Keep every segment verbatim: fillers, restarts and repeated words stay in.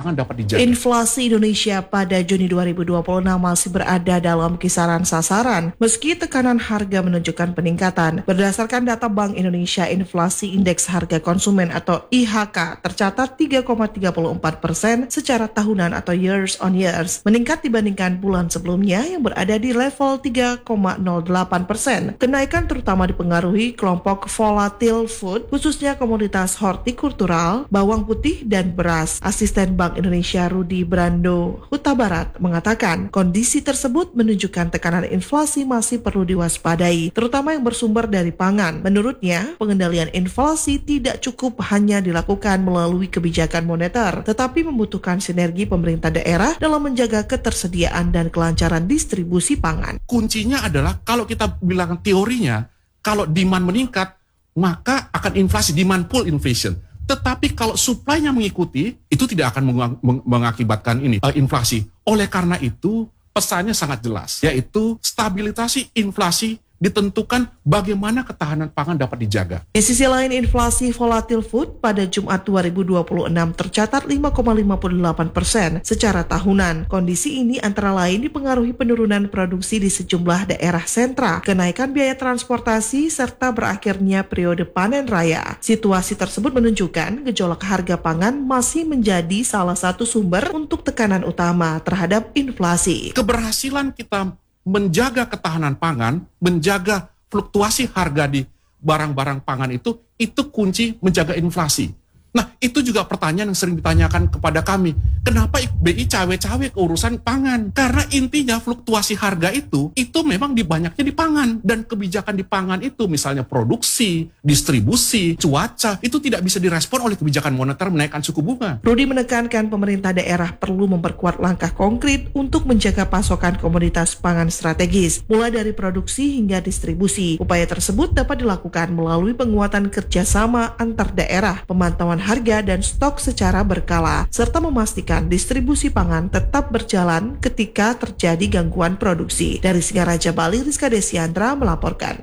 pangan dapat dijaga. Inflasi Indonesia pada Juni dua ribu dua puluh enam masih berada dalam kisaran sasaran, meski tekanan harga menunjukkan peningkatan. Berdasarkan data Bank Indonesia, inflasi indeks harga konsumen atau I H K tercatat tiga koma tiga empat persen secara tahunan atau years on years, meningkat dibandingkan bulan sebelumnya yang berada di level tiga koma nol delapan persen. Kenaikan terutama dipengaruhi kelompok volatile food, khususnya komoditas hortikultural, bawang putih, dan beras. Asisten Bank Indonesia Rudi Brando Huta Barat mengatakan kondisi tersebut menunjukkan tekanan inflasi masih perlu diwaspadai, terutama yang bersumber dari pangan. Menurutnya, pengendalian inflasi tidak cukup hanya dilakukan melalui kebijakan moneter, tetapi membutuhkan sinergi pemerintah daerah dalam menjaga ketersediaan dan kelancaran distribusi pangan. Kuncinya adalah kalau kita bilang teorinya, kalau demand meningkat, maka akan inflasi, demand pull inflation. Tetapi kalau supply-nya mengikuti, itu tidak akan meng- meng- mengakibatkan ini uh, inflasi. Oleh karena itu, pesannya sangat jelas, yaitu stabilisasi inflasi ditentukan bagaimana ketahanan pangan dapat dijaga. Di sisi lain, inflasi volatile food pada Jumat dua ribu dua puluh enam tercatat lima koma lima delapan persen secara tahunan. Kondisi ini antara lain dipengaruhi penurunan produksi di sejumlah daerah sentra, kenaikan biaya transportasi, serta berakhirnya periode panen raya. Situasi tersebut menunjukkan gejolak harga pangan masih menjadi salah satu sumber untuk tekanan utama terhadap inflasi. Keberhasilan kita menjaga ketahanan pangan, menjaga fluktuasi harga di barang-barang pangan itu, itu kunci menjaga inflasi. Nah, itu juga pertanyaan yang sering ditanyakan kepada kami. Kenapa B I cawe-cawe ke urusan pangan? Karena intinya fluktuasi harga itu, itu memang di banyaknya di pangan. Dan kebijakan di pangan itu, misalnya produksi, distribusi, cuaca, itu tidak bisa direspon oleh kebijakan moneter menaikkan suku bunga. Rudi menekankan pemerintah daerah perlu memperkuat langkah konkret untuk menjaga pasokan komoditas pangan strategis, mulai dari produksi hingga distribusi. Upaya tersebut dapat dilakukan melalui penguatan kerjasama antar daerah, pemantauan harga dan stok secara berkala, serta memastikan distribusi pangan tetap berjalan ketika terjadi gangguan produksi. Dari Singaraja, Bali, Rizka Desiandra melaporkan.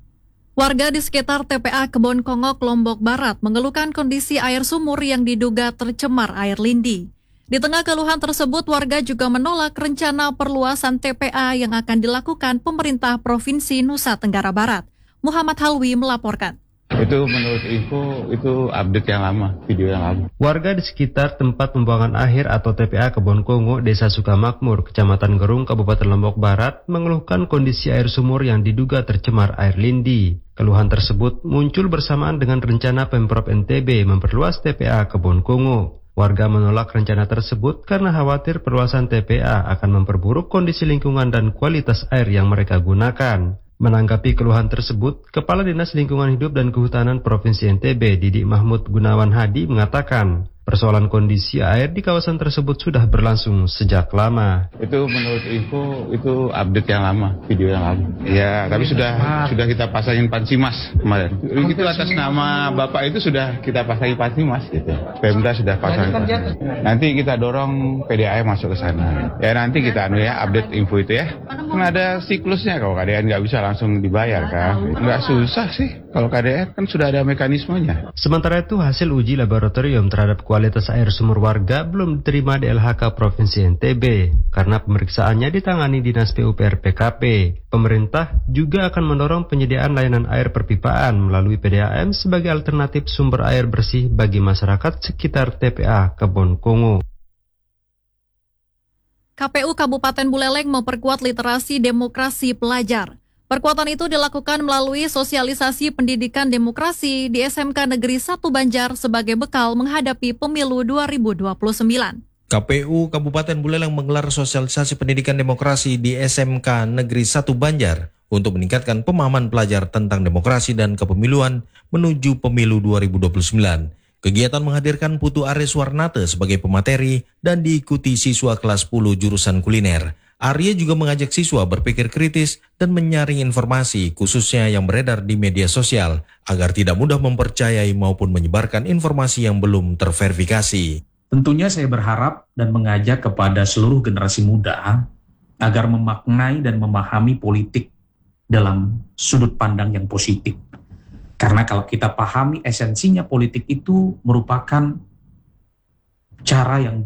Warga di sekitar T P A Kebon Kongok, Lombok Barat mengeluhkan kondisi air sumur yang diduga tercemar air lindi. Di tengah keluhan tersebut, warga juga menolak rencana perluasan T P A yang akan dilakukan pemerintah Provinsi Nusa Tenggara Barat. Muhammad Halwi melaporkan. Itu menurut info, itu update yang lama, video yang lama. Warga di sekitar tempat pembuangan akhir atau T P A Kebon Kongo, Desa Sukamakmur, Kecamatan Gerung, Kabupaten Lombok Barat, mengeluhkan kondisi air sumur yang diduga tercemar air lindi. Keluhan tersebut muncul bersamaan dengan rencana Pemprov N T B memperluas T P A Kebon Kongo. Warga menolak rencana tersebut karena khawatir perluasan T P A akan memperburuk kondisi lingkungan dan kualitas air yang mereka gunakan. Menanggapi keluhan tersebut, Kepala Dinas Lingkungan Hidup dan Kehutanan Provinsi N T B, Didik Mahmud Gunawan Hadi, mengatakan persoalan kondisi air di kawasan tersebut sudah berlangsung sejak lama. Itu menurut info, itu update yang lama, video yang lama. Ya, tapi sudah sudah kita pasangin pansimas kemarin. Itu atas nama Bapak itu sudah kita pasangin pansimas gitu. Pemda sudah pasang. Nanti kita dorong P D A masuk ke sana. Ya nanti kita anu ya update info itu ya. Kan ada siklusnya, kalau K D R nggak bisa langsung dibayar kan. Nggak susah sih. Kalau K D R kan sudah ada mekanismenya. Sementara itu hasil uji laboratorium terhadap kualitas air sumur warga belum diterima di L H K Provinsi N T B karena pemeriksaannya ditangani Dinas P U P R P K P. Pemerintah juga akan mendorong penyediaan layanan air perpipaan melalui P D A M sebagai alternatif sumber air bersih bagi masyarakat sekitar T P A Kebon Kongo. K P U Kabupaten Buleleng memperkuat literasi demokrasi pelajar. Perkuatan itu dilakukan melalui sosialisasi pendidikan demokrasi di S M K Negeri satu Banjar sebagai bekal menghadapi pemilu dua ribu dua puluh sembilan. K P U Kabupaten Buleleng menggelar sosialisasi pendidikan demokrasi di S M K Negeri satu Banjar untuk meningkatkan pemahaman pelajar tentang demokrasi dan kepemiluan menuju pemilu dua ribu dua puluh sembilan. Kegiatan menghadirkan Putu Aris Warnate sebagai pemateri dan diikuti siswa kelas sepuluh jurusan kuliner. Arya juga mengajak siswa berpikir kritis dan menyaring informasi khususnya yang beredar di media sosial agar tidak mudah mempercayai maupun menyebarkan informasi yang belum terverifikasi. Tentunya saya berharap dan mengajak kepada seluruh generasi muda agar memaknai dan memahami politik dalam sudut pandang yang positif. Karena kalau kita pahami esensinya politik itu merupakan cara yang baik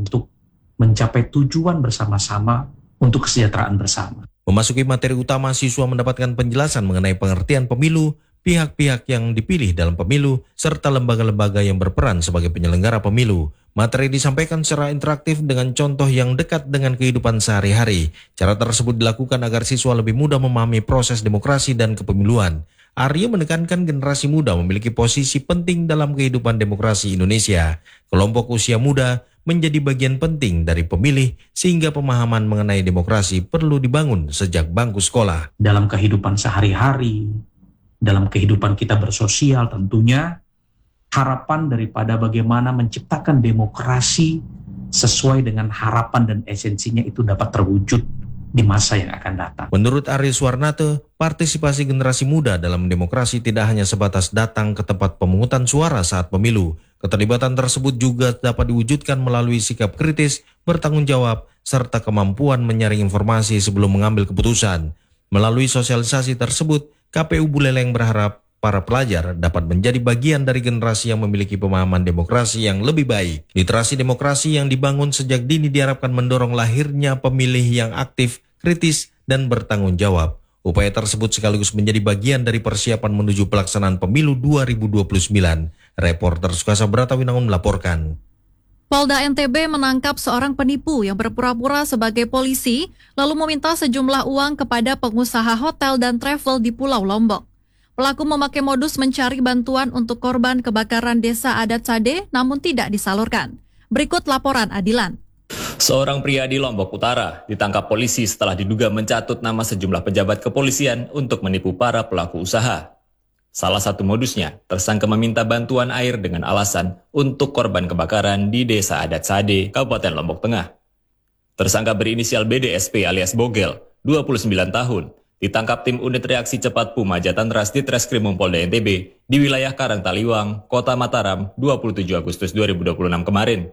untuk mencapai tujuan bersama-sama untuk kesejahteraan bersama. Memasuki materi utama, siswa mendapatkan penjelasan mengenai pengertian pemilu, pihak-pihak yang dipilih dalam pemilu, serta lembaga-lembaga yang berperan sebagai penyelenggara pemilu. Materi disampaikan secara interaktif dengan contoh yang dekat dengan kehidupan sehari-hari. Cara tersebut dilakukan agar siswa lebih mudah memahami proses demokrasi dan kepemiluan. Arya menekankan generasi muda memiliki posisi penting dalam kehidupan demokrasi Indonesia. Kelompok usia muda menjadi bagian penting dari pemilih sehingga pemahaman mengenai demokrasi perlu dibangun sejak bangku sekolah. Dalam kehidupan sehari-hari, dalam kehidupan kita bersosial tentunya, harapan daripada bagaimana menciptakan demokrasi sesuai dengan harapan dan esensinya itu dapat terwujud di masa yang akan datang. Menurut Ari Suwarnate, partisipasi generasi muda dalam demokrasi tidak hanya sebatas datang ke tempat pemungutan suara saat pemilu. Keterlibatan tersebut juga dapat diwujudkan melalui sikap kritis, bertanggung jawab, serta kemampuan menyaring informasi sebelum mengambil keputusan. Melalui sosialisasi tersebut, K P U Buleleng berharap para pelajar dapat menjadi bagian dari generasi yang memiliki pemahaman demokrasi yang lebih baik. Literasi demokrasi yang dibangun sejak dini diharapkan mendorong lahirnya pemilih yang aktif, kritis, dan bertanggung jawab. Upaya tersebut sekaligus menjadi bagian dari persiapan menuju pelaksanaan pemilu dua ribu dua puluh sembilan. Reporter Sukasa Bratawinangun melaporkan. Polda N T B menangkap seorang penipu yang berpura-pura sebagai polisi lalu meminta sejumlah uang kepada pengusaha hotel dan travel di Pulau Lombok. Pelaku memakai modus mencari bantuan untuk korban kebakaran desa adat Sade namun tidak disalurkan. Berikut laporan Adilan. Seorang pria di Lombok Utara ditangkap polisi setelah diduga mencatut nama sejumlah pejabat kepolisian untuk menipu para pelaku usaha. Salah satu modusnya, tersangka meminta bantuan air dengan alasan untuk korban kebakaran di desa adat Sade, Kabupaten Lombok Tengah. Tersangka berinisial B D S P alias Bogel, dua puluh sembilan tahun, ditangkap tim unit reaksi cepat Puma Jatan Ras di Treskrimum Polda N T B di wilayah Karangtaliwang, Kota Mataram, dua puluh tujuh Agustus dua ribu dua puluh enam kemarin.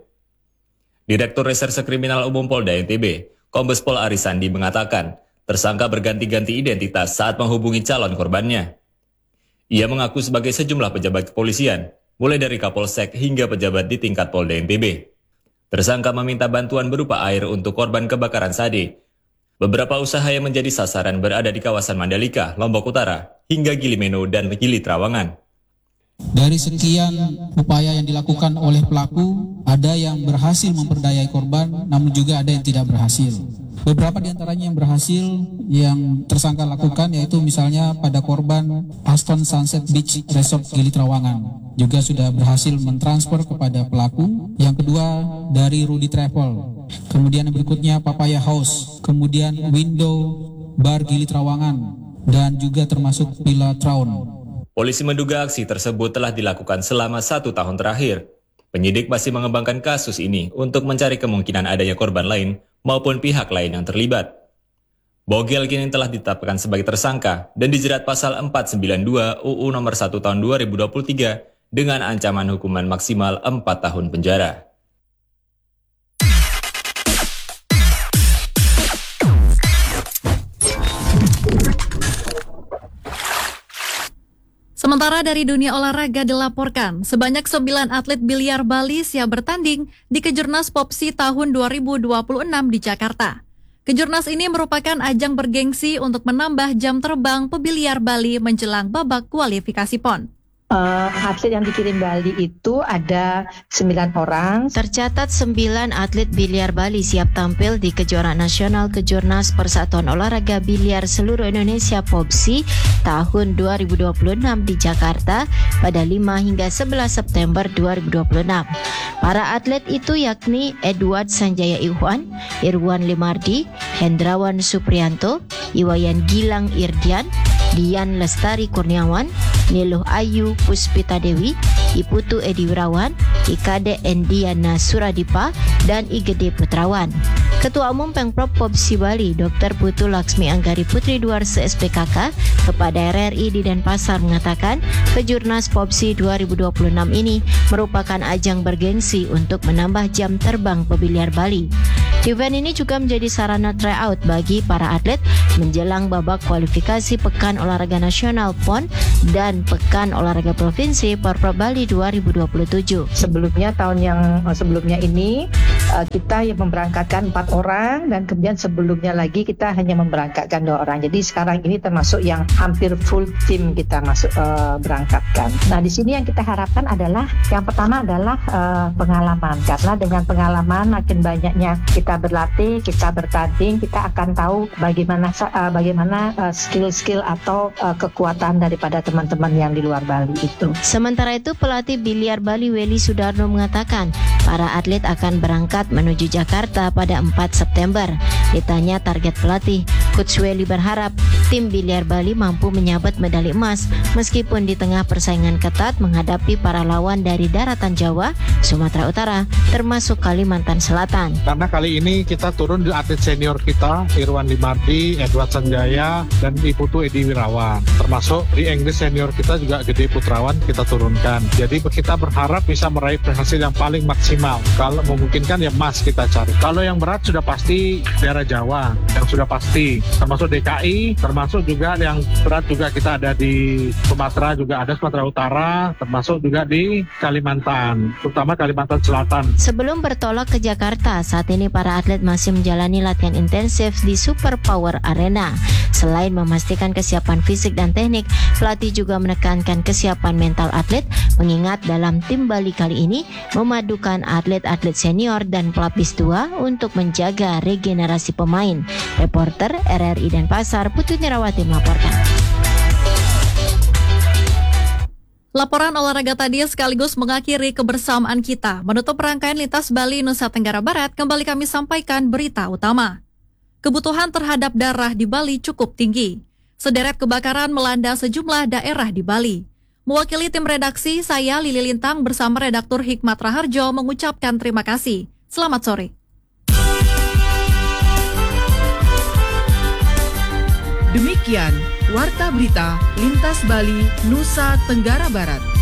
Direktur Reserse Kriminal Umum Polda N T B, Kombes Pol Arisandi mengatakan, tersangka berganti-ganti identitas saat menghubungi calon korbannya. Ia mengaku sebagai sejumlah pejabat kepolisian, mulai dari Kapolsek hingga pejabat di tingkat Polda N T B. Tersangka meminta bantuan berupa air untuk korban kebakaran Sade. Beberapa usaha yang menjadi sasaran berada di kawasan Mandalika, Lombok Utara, hingga Gili Meno dan Gili Trawangan. Dari sekian upaya yang dilakukan oleh pelaku, ada yang berhasil memperdayai korban, namun juga ada yang tidak berhasil. Beberapa di antaranya yang berhasil yang tersangka lakukan yaitu misalnya pada korban Aston Sunset Beach Resort Gili Trawangan. Juga sudah berhasil mentransfer kepada pelaku. Yang kedua dari Rudy Travel. Kemudian yang berikutnya Papaya House. Kemudian Window Bar Gili Trawangan. Dan juga termasuk Villa Traun. Polisi menduga aksi tersebut telah dilakukan selama satu tahun terakhir. Penyidik masih mengembangkan kasus ini untuk mencari kemungkinan adanya korban lain maupun pihak lain yang terlibat. Bogel kini telah ditetapkan sebagai tersangka dan dijerat pasal empat sembilan dua U U nomor satu tahun dua ribu dua puluh tiga dengan ancaman hukuman maksimal empat tahun penjara. Sementara dari dunia olahraga dilaporkan, sebanyak sembilan atlet biliar Bali siap bertanding di Kejurnas Popsi tahun dua ribu dua puluh enam di Jakarta. Kejurnas ini merupakan ajang bergengsi untuk menambah jam terbang pebiliar Bali menjelang babak kualifikasi P O N. Uh, atlet yang dikirim Bali itu ada sembilan orang. Tercatat sembilan atlet biliar Bali siap tampil di kejuaraan nasional Kejurnas Persatuan Olahraga Biliar Seluruh Indonesia Popsi tahun dua ribu dua puluh enam di Jakarta pada lima hingga sebelas September dua ribu dua puluh enam. Para atlet itu yakni Edward Sanjaya Ikhwan, Irwan Limardi, Hendrawan Suprianto, Iwayan Gilang Irdian, Dian Lestari Kurniawan, Niluh Ayu Puspita Dewi, Iputu Edi Wirawan, Ikade Endiana Suradipa, dan Igede Putrawan. Ketua Umum Pemprov Popsi Bali, Doktor Putu Laksmi Anggari Putri Duarse S P K K, kepada R R I di Denpasar mengatakan, Kejurnas Popsi dua ribu dua puluh enam ini merupakan ajang bergengsi untuk menambah jam terbang pebiliar Bali. Event ini juga menjadi sarana tryout bagi para atlet menjelang babak kualifikasi Pekan Olahraga Nasional P O N dan Pekan Olahraga Provinsi Porprov Bali dua ribu dua puluh tujuh. Sebelumnya tahun yang sebelumnya ini uh, kita yang memberangkatkan empat orang dan kemudian sebelumnya lagi kita hanya memberangkatkan dua orang. Jadi sekarang ini termasuk yang hampir full tim kita masuk uh, berangkatkan. Nah di sini yang kita harapkan adalah yang pertama adalah uh, pengalaman, karena dengan pengalaman makin banyaknya kita berlatih, kita bertanding, kita akan tahu bagaimana uh, bagaimana uh, skill-skill atau uh, kekuatan daripada teman-teman yang di luar Bali itu. Sementara itu, pelatih biliar Bali Welly Sudarno mengatakan para atlet akan berangkat menuju Jakarta pada empat September. Ditanya target pelatih, Coach Welly berharap tim biliar Bali mampu menyabet medali emas meskipun di tengah persaingan ketat menghadapi para lawan dari daratan Jawa, Sumatera Utara, termasuk Kalimantan Selatan. Karena kali ini kita turun di atlet senior kita, Irwan Limardi, Edward Sanjaya, dan Iputu Edi Wirawan. Termasuk di Inggris senior kita juga Gede Putrawan kita turunkan. Jadi kita berharap bisa meraih hasil yang paling maksimal. Kalau memungkinkan ya emas kita cari. Kalau yang berat sudah pasti daerah Jawa, yang sudah pasti. Termasuk D K I, termasuk juga yang berat juga kita ada di Sumatera, juga ada Sumatera Utara, termasuk juga di Kalimantan, terutama Kalimantan Selatan. Sebelum bertolak ke Jakarta, saat ini para atlet masih menjalani latihan intensif di Super Power Arena. Selain memastikan kesiapan fisik dan teknik, pelatih juga menekankan kesiapan mental atlet, mengingat dalam tim Bali kali ini memadukan atlet-atlet senior dan pelapis tua untuk menjaga regenerasi pemain. Reporter R R I Denpasar, Putri Nirawati melaporkan. Laporan olahraga tadi sekaligus mengakhiri kebersamaan kita. Menutup rangkaian Lintas Bali Nusa Tenggara Barat, kembali kami sampaikan berita utama. Kebutuhan terhadap darah di Bali cukup tinggi. Sederet kebakaran melanda sejumlah daerah di Bali. Mewakili tim redaksi, saya Lili Lintang bersama redaktur Hikmat Raharjo mengucapkan terima kasih. Selamat sore. Demikian Warta Berita Lintas Bali Nusa Tenggara Barat.